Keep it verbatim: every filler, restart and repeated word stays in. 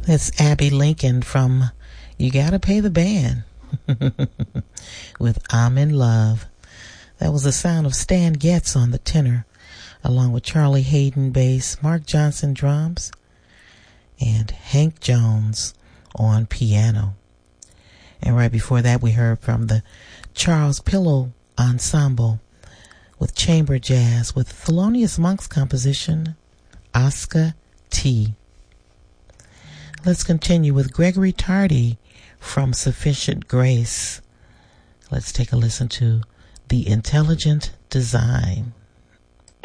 It's Abby Lincoln from You Gotta Pay the Band with I'm in Love. That was the sound of Stan Getz on the tenor, along with Charlie Hayden bass, Mark Johnson drums, and Hank Jones on piano. And right before that, we heard from the Charles Pillow Ensemble with chamber jazz with Thelonious Monk's composition, Oscar T. Let's continue with Gregory Tardy from Sufficient Grace. Let's take a listen to The Intelligent Design.